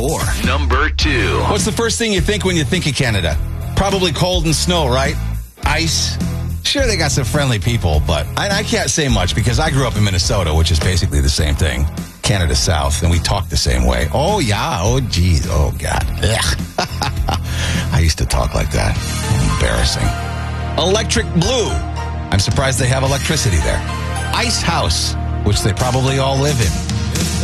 4. Number 2. What's the first thing you think when you think of Canada? Probably cold and snow, right? Ice. Sure, they got some friendly people, but I can't say much because I grew up in Minnesota, which is basically the same thing. Canada South, and we talk the same way. Oh, yeah. Oh, geez. Oh, God. Ugh. I used to talk like that. Embarrassing. Electric Blue. I'm surprised they have electricity there. Ice House, which they probably all live in.